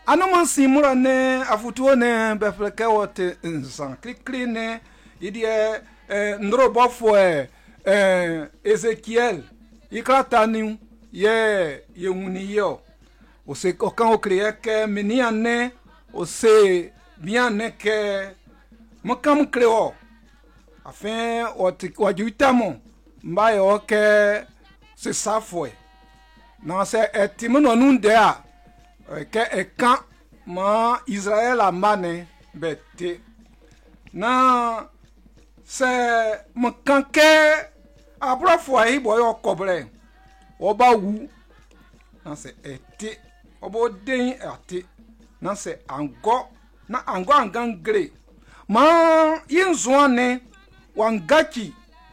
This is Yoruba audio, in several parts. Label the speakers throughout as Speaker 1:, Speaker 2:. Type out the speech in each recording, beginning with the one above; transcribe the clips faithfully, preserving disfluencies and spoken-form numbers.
Speaker 1: Anoman simura ne afutuo ne befleke wote nsan klikli ne idie eh, ndro bofo eh, eh, Ezekiel ikrata ni ye ye wuniyo ose okan okriye ke menia ne ose bien ne ke mokam kreo afin oti wajutamo mbaye oke se safwe na se etimono nunde a ke ekan ma Israël amane bete na se mkanke abrofo ayi boyo kobre oba wu na se ete obo den ate na se ango na ango angangre ma yinzuane wangaki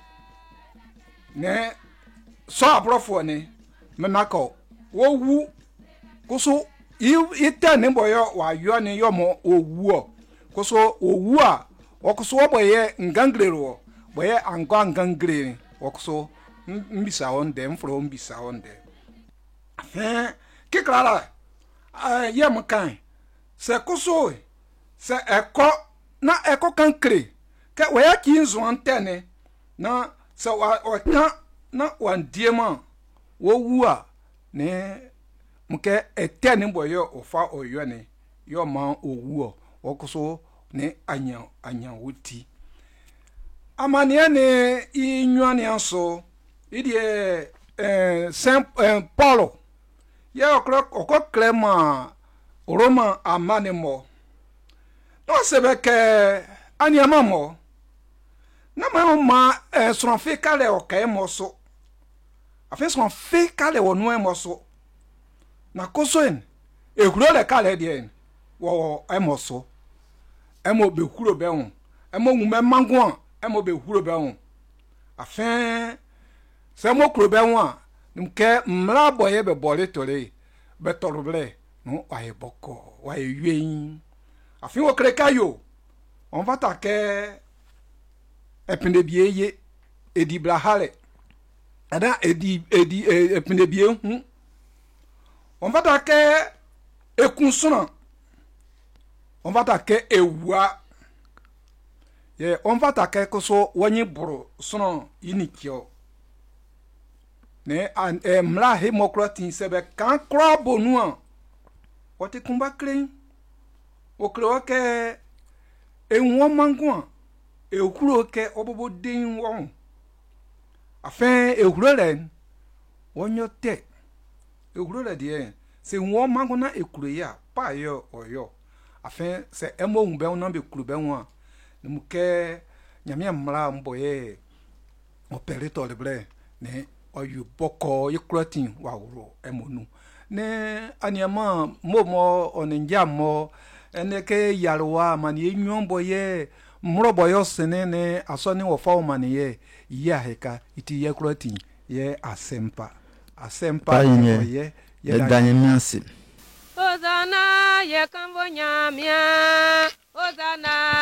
Speaker 1: ne so abrofo ne menako wo wu kuso ite ne boyo wa yo ne yo mo owu kuso owu a okuso boye ngangrero boye ango angangre okuso mbisa onde mfro mbisa onde afin kiklara eh ye mkan se kuso se eko na eko kankre ke we ya kinzo antene na se wa otan na wandiema wo wu a ne mke etene boyo ofa oyo ne yo ma owu okuso ne anya anya wuti amane ne inwane anso idie eh Saint eh, Paulo ya okro okko klema Roma amane mo no sebe ke aniama mo na ma ma eh, son fe kale okay mo so afi son fe kale wonu e mo so na kosoen ehuro le kale die wo e mo so emo be huro be hon emo nwume mango emo be huro be hon afin se mo kuro be hon a nke mra boye be bole tore be toroble no wa e boko wa e yin afin wo krekayo on va ta ke epinde bieye edi blahale ada edi edi epinde biye hu on va ta ke ekunsuna on va taquer ewa ye on va taquer koso wani buru sono inikio ne an e mla hemokratin sebe kan kro bonua o te kumba klein o kro ke e won mangwa e okuro ke obobo den won afin e okuro le wonyo te e okuro le die se won mangwa na ekuro ya pa yo oyo afin c'est emo umbe on be klube won nmuke nyame mra mboye operator lebre ne oyu boko yekrotin wa wuro emonu ne aniama momo onenja mo eneke yarwa mani enyon boye mro boyo sene ne asoni wo fa mani ye ya heka iti yekrotin ye asempa asempa ye
Speaker 2: ye danyamiase
Speaker 3: Ozana ye kambo nyamia Ozana